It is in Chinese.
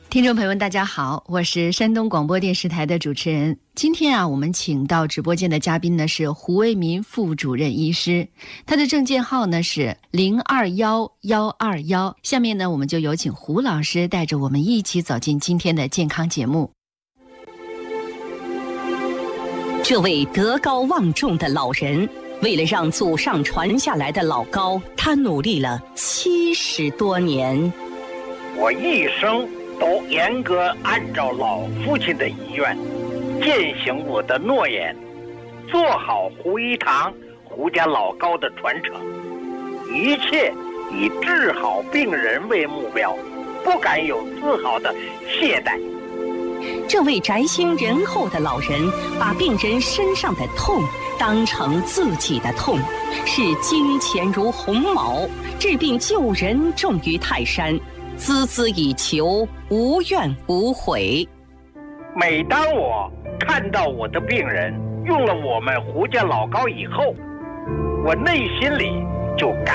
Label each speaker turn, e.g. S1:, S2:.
S1: 听众朋友们大家好，我是山东广播电视台的主持人。今天我们请到直播间的嘉宾呢是胡为民副主任医师，他的证件号呢是021121。下面呢我们就有请胡老师带着我们一起走进今天的健康节目。
S2: 这位德高望重的老人，为了让祖上传下来的老高，他努力了70多年。
S3: 我一生都严格按照老父亲的遗愿，践行我的诺言，做好胡一堂、胡家老高的传承，一切以治好病人为目标，不敢有丝毫的懈怠。
S2: 这位宅心仁厚的老人，把病人身上的痛当成自己的痛，视金钱如鸿毛，治病救人重于泰山，孜孜以求，无怨无悔。
S3: 每当我看到我的病人用了我们胡家老高以后，我内心里就感